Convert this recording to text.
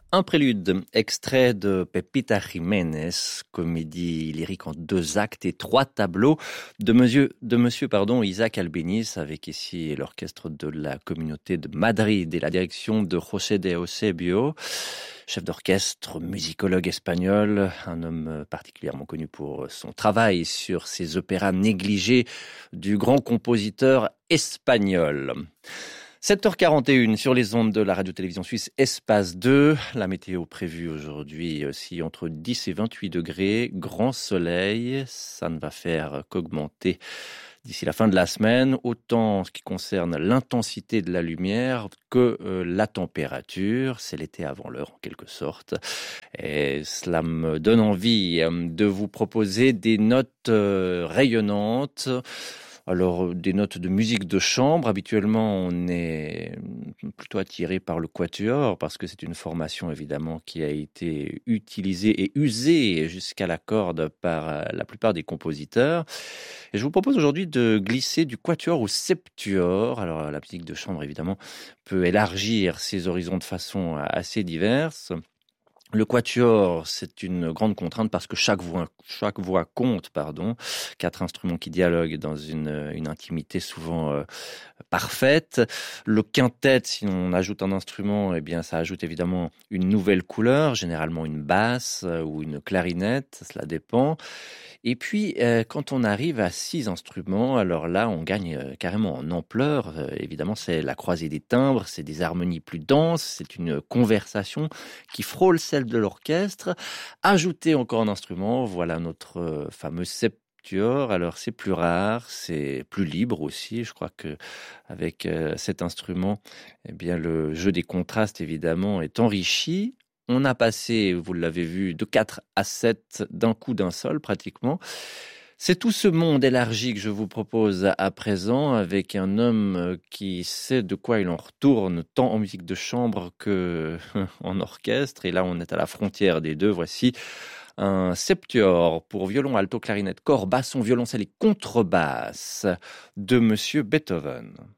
Un prélude, extrait de Pepita Jiménez, comédie lyrique en 2 actes et 3 tableaux de monsieur Isaac Albéniz, avec ici l'orchestre de la communauté de Madrid et la direction de José de Eusebio, chef d'orchestre, musicologue espagnol, un homme particulièrement connu pour son travail sur ces opéras négligés du grand compositeur espagnol. 7h41 sur les ondes de la radio-télévision suisse Espace 2. La météo prévue aujourd'hui aussi entre 10 et 28 degrés. Grand soleil, ça ne va faire qu'augmenter d'ici la fin de la semaine, autant en ce qui concerne l'intensité de la lumière que la température. C'est l'été avant l'heure en quelque sorte. Et cela me donne envie de vous proposer des notes rayonnantes. Alors, des notes de musique de chambre, habituellement, on est plutôt attiré par le quatuor, parce que c'est une formation, évidemment, qui a été utilisée et usée jusqu'à la corde par la plupart des compositeurs. Et je vous propose aujourd'hui de glisser du quatuor au septuor. Alors, la musique de chambre, évidemment, peut élargir ses horizons de façon assez diverse. Le quatuor, c'est une grande contrainte parce que chaque voix compte, 4 instruments qui dialoguent dans une intimité souvent parfaite. Le quintet, si on ajoute un instrument, eh bien, ça ajoute évidemment une nouvelle couleur, généralement une basse ou une clarinette, cela dépend. Et puis, quand on arrive à 6 instruments, alors là, on gagne carrément en ampleur. Évidemment, c'est la croisée des timbres, c'est des harmonies plus denses, c'est une conversation qui frôle celle de l'orchestre. Ajouter encore un instrument, voilà notre fameux septuor. Alors, c'est plus rare, c'est plus libre aussi. Je crois que avec cet instrument, eh bien, le jeu des contrastes, évidemment, est enrichi. On a passé, vous l'avez vu, de 4 à 7 d'un coup d'un seul pratiquement. C'est tout ce monde élargi que je vous propose à présent avec un homme qui sait de quoi il en retourne tant en musique de chambre que en orchestre. Et là, on est à la frontière des deux. Voici un septuor pour violon, alto, clarinette, cor, basson, violoncelle et contrebasse de monsieur Beethoven.